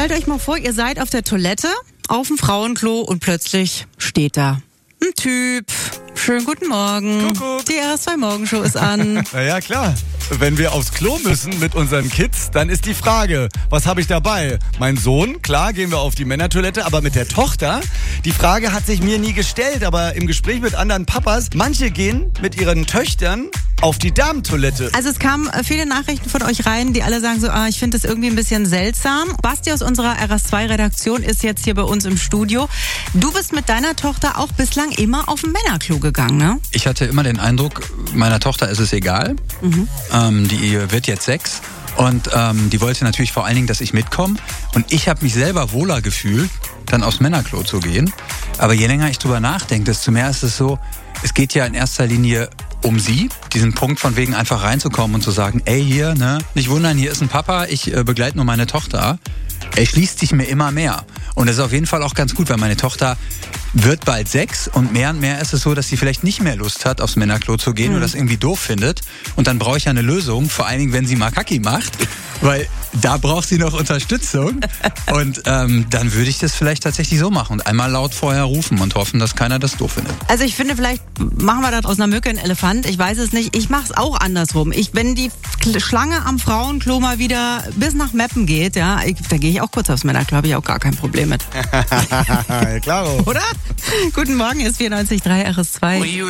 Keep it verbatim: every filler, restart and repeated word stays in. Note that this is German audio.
Stellt euch mal vor, ihr seid auf der Toilette, auf dem Frauenklo und plötzlich steht da ein Typ. Schönen guten Morgen. Kuckuck. Die R S zwei Morgenshow ist an. Na ja, klar. Wenn wir aufs Klo müssen mit unseren Kids, dann ist die Frage, was habe ich dabei? Mein Sohn, klar, gehen wir auf die Männertoilette, aber mit der Tochter, die Frage hat sich mir nie gestellt, aber im Gespräch mit anderen Papas, manche gehen mit ihren Töchtern auf die Damentoilette. Also es kamen viele Nachrichten von euch rein, die alle sagen so, ah, ich finde das irgendwie ein bisschen seltsam. Basti aus unserer R S zwei Redaktion ist jetzt hier bei uns im Studio. Du bist mit deiner Tochter auch bislang immer auf dem Männerklo gegangen, ne? Ich hatte immer den Eindruck, meiner Tochter ist es egal. Mhm. Ähm, die wird jetzt sechs und ähm, die wollte natürlich vor allen Dingen, dass ich mitkomme. Und ich habe mich selber wohler gefühlt, dann aufs Männerklo zu gehen. Aber je länger ich drüber nachdenke, desto mehr ist es so, es geht ja in erster Linie um sie, diesen Punkt von wegen einfach reinzukommen und zu sagen, ey hier, ne, nicht wundern, hier ist ein Papa, ich äh, begleite nur meine Tochter. Er schließt sich mir immer mehr. Und das ist auf jeden Fall auch ganz gut, weil meine Tochter wird bald sechs und mehr und mehr ist es so, dass sie vielleicht nicht mehr Lust hat, aufs Männerklo zu gehen mhm. oder das irgendwie doof findet. Und dann brauche ich ja eine Lösung, vor allen Dingen, wenn sie mal Kacki macht, weil da braucht sie noch Unterstützung. Und ähm, dann würde ich das vielleicht tatsächlich so machen und einmal laut vorher rufen und hoffen, dass keiner das doof findet. Also ich finde, vielleicht machen wir da aus einer Mücke einen Elefant. Ich weiß es nicht. Ich mache es auch andersrum. Ich, wenn die Schlange am Frauenklo mal wieder bis nach Meppen geht, ja, ich, da gehe ich auch kurz aufs Männerklo, habe ich auch gar kein Problem mit. Klaro. Oder? Guten Morgen, ist vierundneunzig Komma drei R S zwei.